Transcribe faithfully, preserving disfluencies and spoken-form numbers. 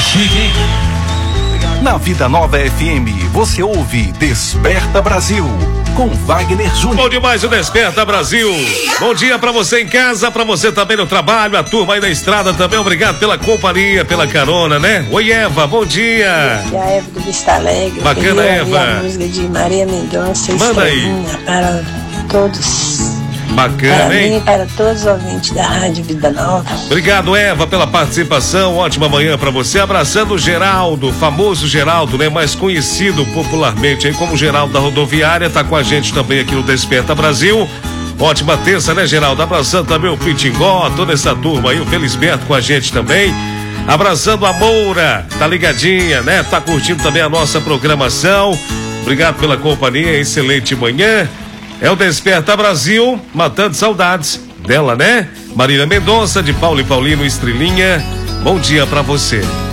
chique, hein? Na Vida Nova F M, você ouve Desperta Brasil, com Wagner Júnior. Bom demais o Desperta Brasil. Bom dia pra você em casa, pra você também no trabalho, a turma aí na estrada também. Obrigado pela companhia, pela carona, né? Oi, Eva, bom dia. E a Eva do Vista Alegre. Bacana, Eva. A música de Maria Mendonça. Manda aí. Para todos. Bacana, para hein? mim e para todos os ouvintes da Rádio Vida Nova. Obrigado, Eva, pela participação. Ótima manhã pra você. Abraçando o Geraldo, famoso Geraldo, né? Mais conhecido popularmente aí como Geraldo da Rodoviária. Tá com a gente também aqui no Desperta Brasil. Ótima terça, né, Geraldo? Abraçando também o Pitingó, toda essa turma aí, o Felisberto com a gente também. Abraçando a Moura, tá ligadinha, né? Tá curtindo também a nossa programação. Obrigado pela companhia, excelente manhã. É o Desperta Brasil, matando saudades dela, né? Marília Mendonça, de Paulo e Paulino, Estrelinha. Bom dia pra você.